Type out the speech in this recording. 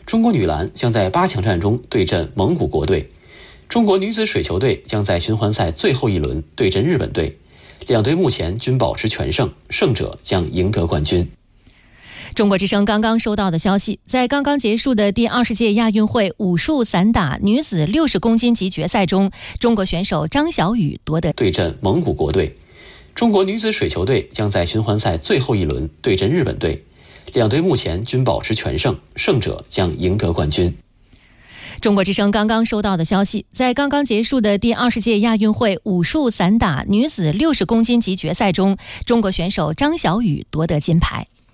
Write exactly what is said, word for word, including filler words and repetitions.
中国女篮将在八强战中对阵蒙古国队，中国女子水球队将在循环赛最后一轮对阵日本队。两队目前均保持全胜，胜者将赢得冠军。 中国之声刚刚收到的消息，在刚刚结束的第二十届亚运会武术散打女子六十公斤级决赛中，中国选手张小雨夺得对阵蒙古国队。中国女子水球队将在循环赛最后一轮对阵日本队。两队目前均保持全胜，胜者将赢得冠军。 中国之声刚刚收到的消息，在刚刚结束的第二十届亚运会武术散打女子六十公斤级决赛中，中国选手张小雨夺得金牌。